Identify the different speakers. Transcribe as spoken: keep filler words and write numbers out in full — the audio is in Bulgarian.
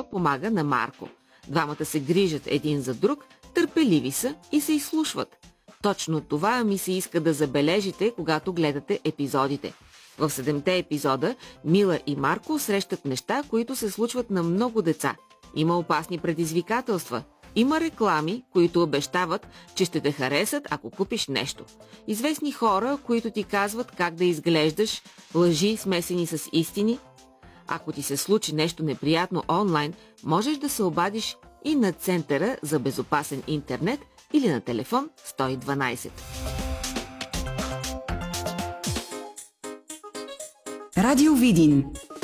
Speaker 1: помага на Марко. Двамата се грижат един за друг, търпеливи са и се изслушват. Точно това ми се иска да забележите, когато гледате епизодите. В седемте епизода Мила и Марко срещат неща, които се случват на много деца. Има опасни предизвикателства. Има реклами, които обещават, че ще те харесат, ако купиш нещо. Известни хора, които ти казват как да изглеждаш, лъжи смесени с истини. Ако ти се случи нещо неприятно онлайн, можеш да се обадиш и на Центъра за безопасен интернет или на телефон сто и дванайсет.
Speaker 2: Радио Видин